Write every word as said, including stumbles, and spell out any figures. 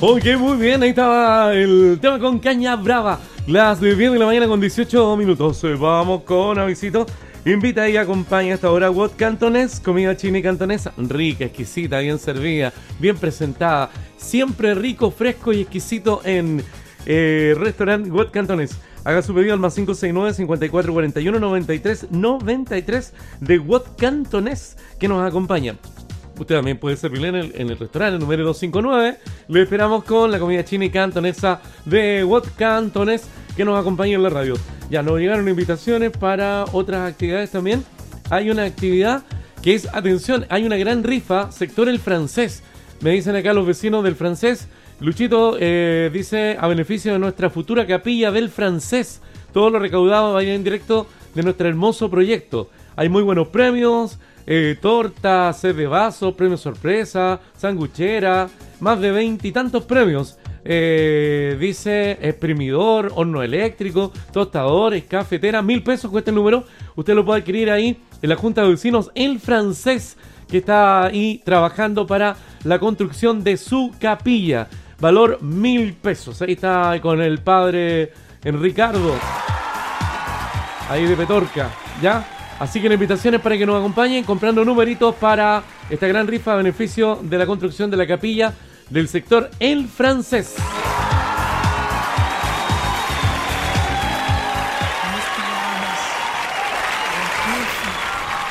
Ok, muy bien, ahí estaba el tema con Caña Brava. Las de diez de la mañana con dieciocho minutos. Eh, Vamos con avisito. Invita y acompaña a esta hora Wat Cantonés, comida china y cantonesa, rica, exquisita, bien servida, bien presentada, siempre rico, fresco y exquisito en eh, restaurante Wat Cantonés. Haga su pedido al más cinco seis nueve, cinco cuatro cuatro uno, nueve tres nueve tres de Wat Cantonés, que nos acompaña. Usted también puede servirle en el, en el restaurante número doscientos cincuenta y nueve. Le esperamos con la comida china y cantonesa de Wat Cantonés, que nos acompaña en la radio. Ya nos llegaron invitaciones para otras actividades también. Hay una actividad que es, atención, hay una gran rifa, sector El Francés. Me dicen acá los vecinos del Francés. Luchito eh, dice, a beneficio de nuestra futura capilla del Francés. Todo lo recaudado va a ir en directo de nuestro hermoso proyecto. Hay muy buenos premios. Eh, torta, set de vasos, premio sorpresa, sanguchera, más de veinte y tantos premios. Eh, dice exprimidor, horno eléctrico, tostadores, cafetera, mil pesos cuesta el número. Usted lo puede adquirir ahí en la Junta de Vecinos El Francés, que está ahí trabajando para la construcción de su capilla. Valor mil pesos. Ahí está con el padre Enricardo, ahí de Petorca, ¿ya? Así que la invitación es para que nos acompañen comprando numeritos para esta gran rifa a beneficio de la construcción de la capilla del sector El Francés.